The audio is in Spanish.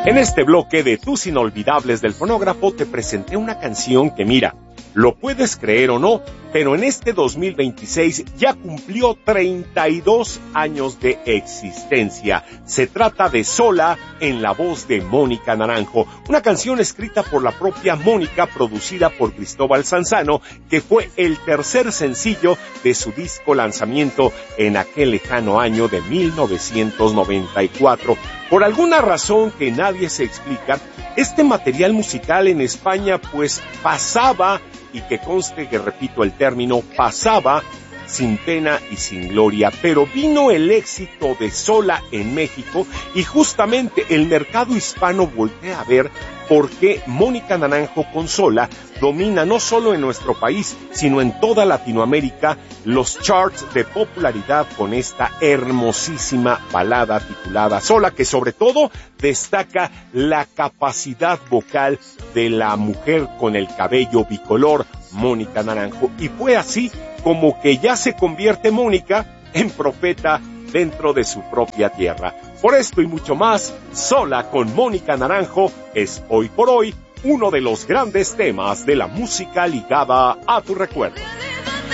En este bloque de Tus Inolvidables del Fonógrafo te presenté una canción que, mira, lo puedes creer o no, pero en este 2026 ya cumplió 32 años de existencia. Se trata de Sola, en la voz de Mónica Naranjo, una canción escrita por la propia Mónica, producida por Cristóbal Sanzano, que fue el tercer sencillo de su disco lanzamiento en aquel lejano año de 1994. Por alguna razón que nadie se explica, este material musical en España pues pasaba, y que conste que repito el término, pasaba sin pena y sin gloria, pero vino el éxito de Sola en México y justamente el mercado hispano voltea a ver por qué Mónica Naranjo con Sola domina no solo en nuestro país, sino en toda Latinoamérica los charts de popularidad con esta hermosísima balada titulada Sola, que sobre todo destaca la capacidad vocal de la mujer con el cabello bicolor, Mónica Naranjo, y fue así como que ya se convierte Mónica en profeta dentro de su propia tierra. Por esto y mucho más, Sola con Mónica Naranjo es hoy por hoy uno de los grandes temas de la música ligada a tu recuerdo.